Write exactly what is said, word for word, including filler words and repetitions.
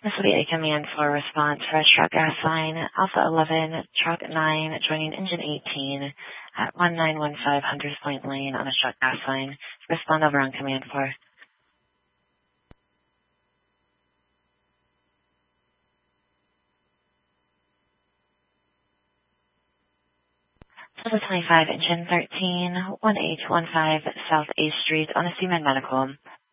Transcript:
This will be a command for response for a truck gas line, Alpha eleven, truck nine, joining engine eighteen at one nine one five Hunters Point Lane on a truck gas line. Respond over on command four. Delta twenty-five, engine thirteen, one eight one five South A Street on a Seaman Medical.